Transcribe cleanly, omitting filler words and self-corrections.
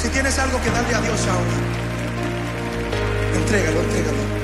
Si tienes algo que darle a Dios ahora, entrégalo, entrégalo.